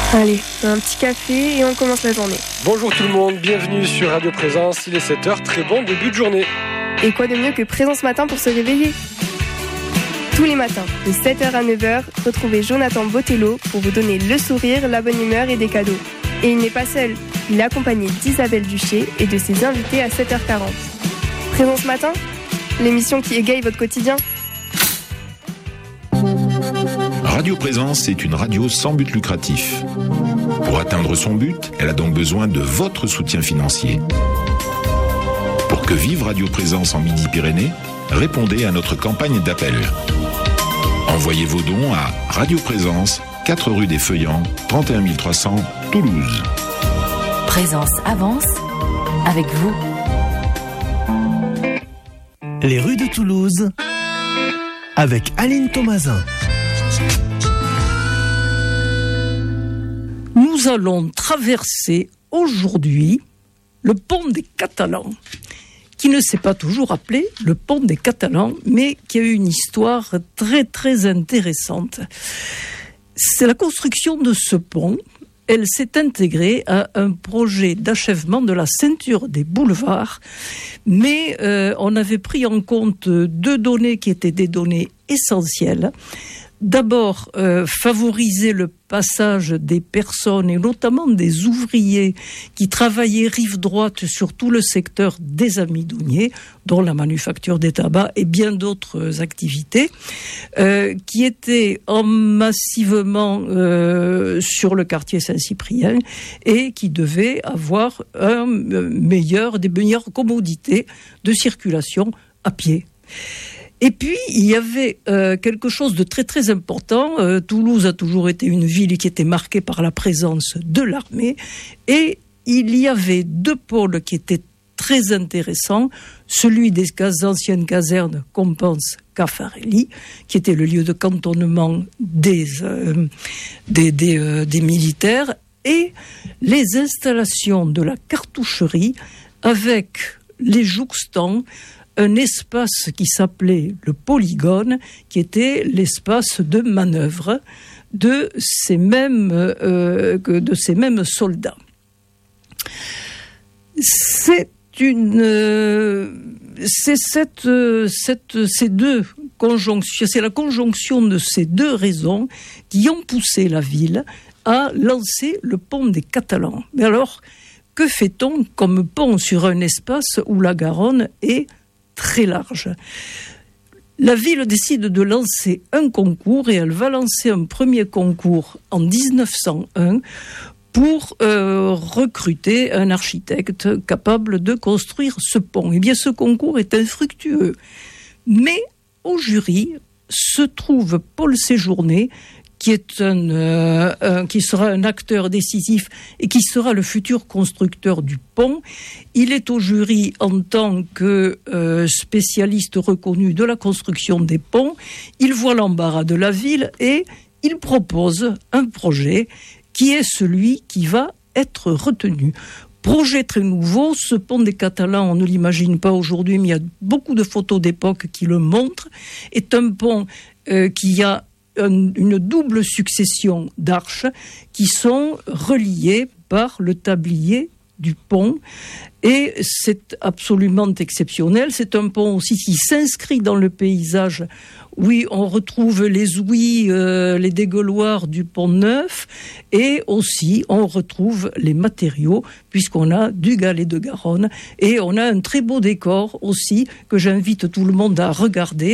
Allez, un petit café et on commence la journée. Bonjour tout le monde, bienvenue sur Radio Présence, il est 7h, très bon début de journée. Et quoi de mieux que Présence Matin pour se réveiller ? Tous les matins, de 7h à 9h, retrouvez Jonathan Botello pour vous donner le sourire, la bonne humeur et des cadeaux. Et il n'est pas seul, il est accompagné d'Isabelle Duché et de ses invités à 7h40. Présence Matin, l'émission qui égaye votre quotidien. Radio Présence est une radio sans but lucratif. Pour atteindre son but, elle a donc besoin de votre soutien financier. Pour que vive Radio Présence en Midi-Pyrénées, répondez à notre campagne d'appel. Envoyez vos dons à Radio Présence, 4 rue des Feuillants, 31 300, Toulouse. Présence avance avec vous. Les rues de Toulouse avec Aline Thomasin. Nous allons traverser aujourd'hui le pont des Catalans, qui ne s'est pas toujours appelé le pont des Catalans, mais qui a eu une histoire très très intéressante. C'est la construction de ce pont. Elle s'est intégrée à un projet d'achèvement de la ceinture des boulevards, mais on avait pris en compte deux données qui étaient des données essentielles. D'abord, favoriser le passage des personnes, et notamment des ouvriers qui travaillaient rive droite sur tout le secteur des Amidonniers, dont la manufacture des tabacs et bien d'autres activités, qui étaient massivement sur le quartier Saint-Cyprien et qui devaient avoir des meilleures commodités de circulation à pied. Et puis, il y avait quelque chose de très très important. Toulouse a toujours été une ville qui était marquée par la présence de l'armée. Et il y avait deux pôles qui étaient très intéressants. Celui des anciennes casernes Compense-Caffarelli, qui était le lieu de cantonnement des militaires, et les installations de la cartoucherie avec les jouxtants, un espace qui s'appelait le polygone, qui était l'espace de manœuvre de ces mêmes soldats. C'est la conjonction de ces deux raisons qui ont poussé la ville à lancer le pont des Catalans. Mais alors, que fait-on comme pont sur un espace où la Garonne est très large? La ville décide de lancer un concours et elle va lancer un premier concours en 1901 pour recruter un architecte capable de construire ce pont. Eh bien, ce concours est infructueux. Mais au jury se trouve Paul Séjourné, qui est qui sera un acteur décisif et qui sera le futur constructeur du pont. Il est au jury en tant que spécialiste reconnu de la construction des ponts. Il voit l'embarras de la ville et il propose un projet qui est celui qui va être retenu. Projet très nouveau, ce pont des Catalans, on ne l'imagine pas aujourd'hui, mais il y a beaucoup de photos d'époque qui le montrent, est un pont qui a une double succession d'arches qui sont reliées par le tablier du pont, et c'est absolument exceptionnel. C'est un pont aussi qui s'inscrit dans le paysage. Oui, on retrouve les ouïes, les dégueuloirs du pont neuf, et aussi on retrouve les matériaux, puisqu'on a du galet de Garonne, et on a un très beau décor aussi que j'invite tout le monde à regarder.